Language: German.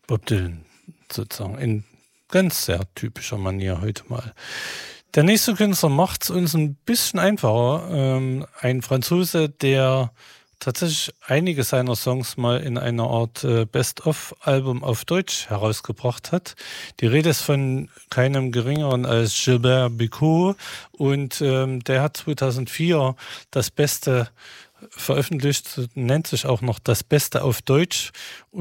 Bob Dylan sozusagen in ganz sehr typischer Manier heute mal. Der nächste Künstler macht es uns ein bisschen einfacher. Ein Franzose, der tatsächlich einige seiner Songs mal in einer Art Best-of-Album auf Deutsch herausgebracht hat. Die Rede ist von keinem geringeren als Gilbert Bécaud und der hat 2004 das Beste veröffentlicht, nennt sich auch noch das Beste auf Deutsch.